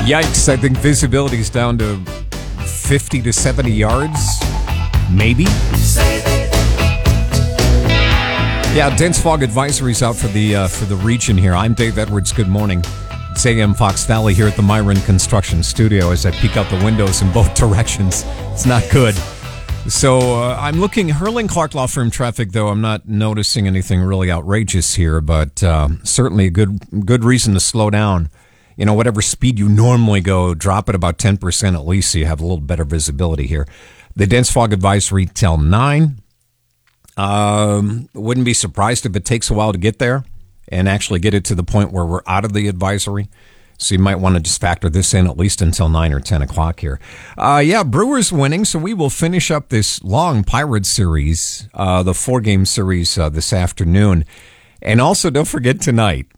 Yikes, I think visibility's down to 50 to 70 yards, maybe. Yeah, dense fog advisories out for the region here. I'm Dave Edwards. Good morning. It's AM Fox Valley here at the Myron Construction Studio as I peek out the windows in both directions. It's not good. So I'm looking, Hurling Clark Law Firm traffic, though. I'm not noticing anything really outrageous here, but certainly a good reason to slow down. You know, whatever speed you normally go, drop it about 10% at least so you have a little better visibility here. The dense fog advisory till 9. Wouldn't be surprised if it takes a while to get there and actually get it to the point where we're out of the advisory. So you might want to just factor this in at least until 9 or 10 o'clock here. Brewers winning, so we will finish up this long Pirates series, the 4-game series this afternoon. And also, don't forget tonight,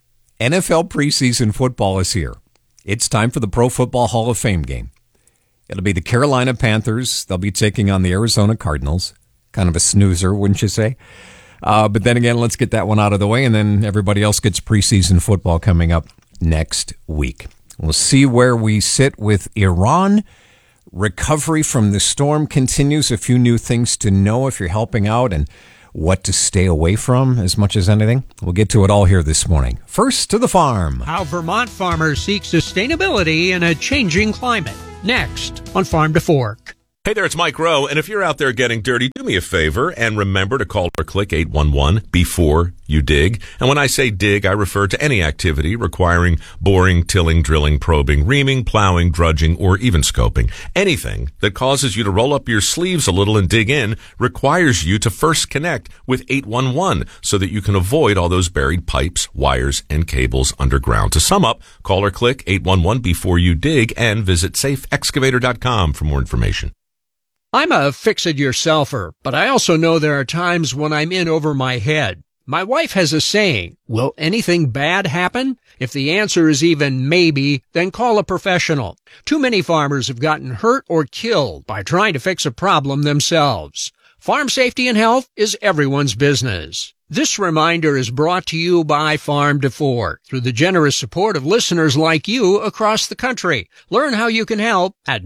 NFL preseason football is here. It's time for the Pro Football Hall of Fame game. It'll be the Carolina Panthers. They'll be taking on the Arizona Cardinals. Kind of a snoozer, wouldn't you say? But then again, let's get that one out of the way, and then everybody else gets preseason football coming up next week. We'll see where we sit with Iran. Recovery from the storm continues. A few new things to know if you're helping out and what to stay away from as much as anything. We'll get to it all here this morning. First, to the farm. How Vermont farmers seek sustainability in a changing climate. Next on Farm to Fork. Hey there, it's Mike Rowe, and if you're out there getting dirty, do me a favor and remember to call or click 811 before you dig. And when I say dig, I refer to any activity requiring boring, tilling, drilling, probing, reaming, plowing, drudging, or even scoping. Anything that causes you to roll up your sleeves a little and dig in requires you to first connect with 811 so that you can avoid all those buried pipes, wires, and cables underground. To sum up, call or click 811 before you dig and visit safeexcavator.com for more information. I'm a fix-it-yourselfer, but I also know there are times when I'm in over my head. My wife has a saying, will anything bad happen? If the answer is even maybe, then call a professional. Too many farmers have gotten hurt or killed by trying to fix a problem themselves. Farm safety and health is everyone's business. This reminder is brought to you by Farm to Fork through the generous support of listeners like you across the country. Learn how you can help at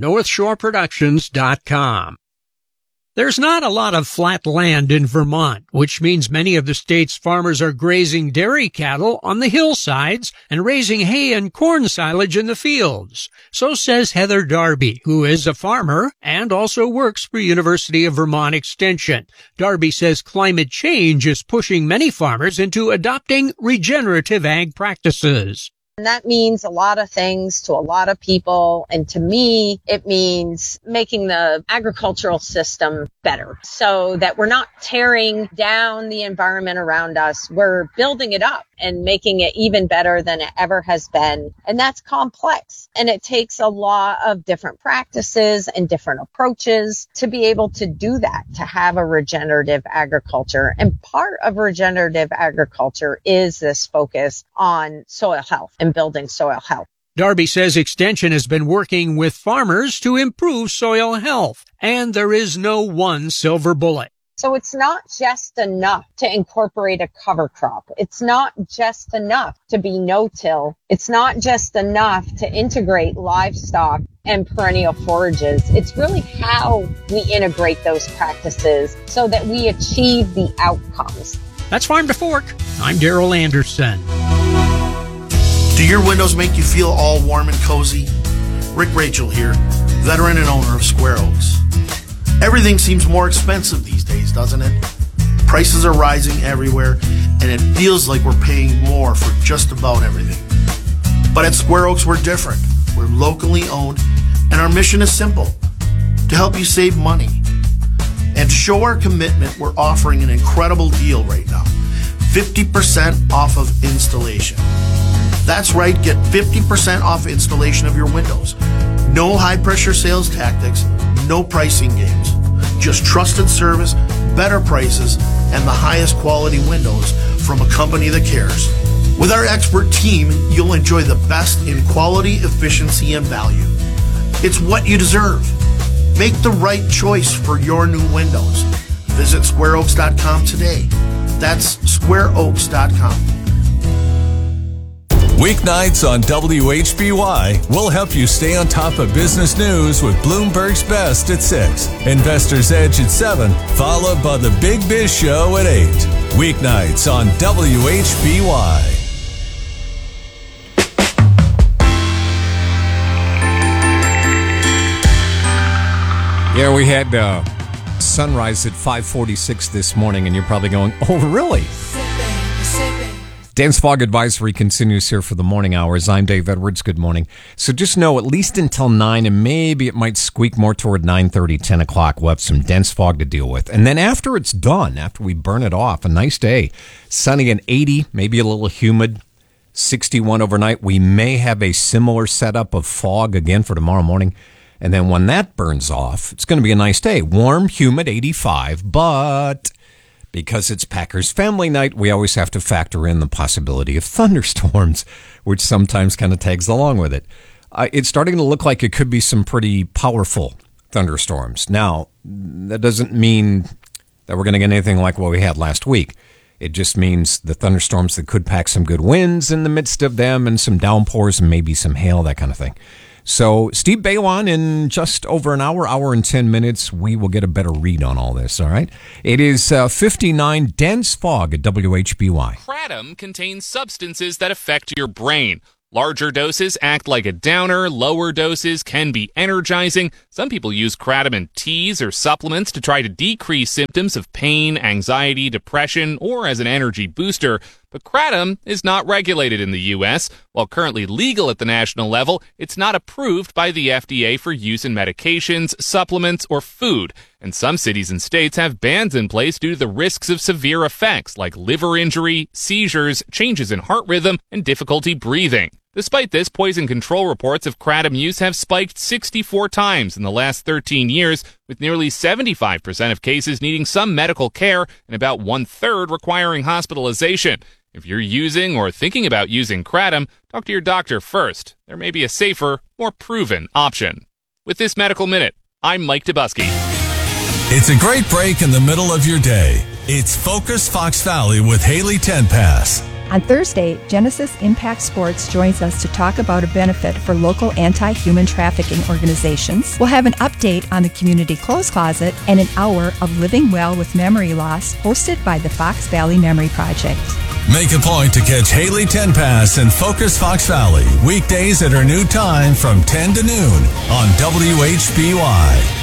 NorthshoreProductions.com. There's not a lot of flat land in Vermont, which means many of the state's farmers are grazing dairy cattle on the hillsides and raising hay and corn silage in the fields. So says Heather Darby, who is a farmer and also works for University of Vermont Extension. Darby says climate change is pushing many farmers into adopting regenerative ag practices. And that means a lot of things to a lot of people. And to me, it means making the agricultural system better so that we're not tearing down the environment around us. We're building it up and making it even better than it ever has been. And that's complex. And it takes a lot of different practices and different approaches to be able to do that, to have a regenerative agriculture. And part of regenerative agriculture is this focus on soil health and building soil health. Darby says Extension has been working with farmers to improve soil health, and there is no one silver bullet. So it's not just enough to incorporate a cover crop. It's not just enough to be no-till. It's not just enough to integrate livestock and perennial forages. It's really how we integrate those practices so that we achieve the outcomes. That's Farm to Fork. I'm Daryl Anderson. Do your windows make you feel all warm and cozy? Rick Rachel here, veteran and owner of Square Oaks. Everything seems more expensive these days, doesn't it? Prices are rising everywhere, and it feels like we're paying more for just about everything. But at Square Oaks, we're different. We're locally owned, and our mission is simple: to help you save money. And to show our commitment, we're offering an incredible deal right now. 50% off of installation. That's right, get 50% off installation of your windows. No high-pressure sales tactics, no pricing games. Just trusted service, better prices, and the highest quality windows from a company that cares. With our expert team, you'll enjoy the best in quality, efficiency, and value. It's what you deserve. Make the right choice for your new windows. Visit squareoaks.com today. That's squareoaks.com. Weeknights on WHBY, we'll help you stay on top of business news with Bloomberg's Best at 6, Investor's Edge at 7, followed by the Big Biz Show at 8. Weeknights on WHBY. Yeah, we had sunrise at 5:46 this morning, and you're probably going, oh, really? Dense fog advisory continues here for the morning hours. I'm Dave Edwards. Good morning. So just know, at least until 9, and maybe it might squeak more toward 9:30, 10 o'clock, we'll have some dense fog to deal with. And then after it's done, after we burn it off, a nice day, sunny and 80, maybe a little humid, 61 overnight. We may have a similar setup of fog again for tomorrow morning. And then when that burns off, it's going to be a nice day. Warm, humid, 85, but because it's Packers family night, we always have to factor in the possibility of thunderstorms, which sometimes kind of tags along with it. It's starting to look like it could be some pretty powerful thunderstorms. Now, that doesn't mean that we're going to get anything like what we had last week. It just means the thunderstorms that could pack some good winds in the midst of them and some downpours and maybe some hail, that kind of thing. So Steve Baywan, in just over an hour and 10 minutes, we will get a better read on all this, all right? It is 59, dense fog at WHBY. Kratom contains substances that affect your brain. Larger doses act like a downer. Lower doses can be energizing. Some people use kratom in teas or supplements to try to decrease symptoms of pain, anxiety, depression, or as an energy booster. But kratom is not regulated in the U.S. While currently legal at the national level, it's not approved by the FDA for use in medications, supplements, or food. And some cities and states have bans in place due to the risks of severe effects like liver injury, seizures, changes in heart rhythm, and difficulty breathing. Despite this, poison control reports of kratom use have spiked 64 times in the last 13 years, with nearly 75% of cases needing some medical care and about 1/3 requiring hospitalization. If you're using or thinking about using kratom, talk to your doctor first. There may be a safer, more proven option. With this Medical Minute, I'm Mike Dubusky. It's a great break in the middle of your day. It's Focus Fox Valley with Haley Tenpass. On Thursday, Genesis Impact Sports joins us to talk about a benefit for local anti-human trafficking organizations. We'll have an update on the Community Clothes Closet and an hour of Living Well with Memory Loss hosted by the Fox Valley Memory Project. Make a point to catch Haley Tenpass and Focus Fox Valley weekdays at her new time from 10 to noon on WHBY.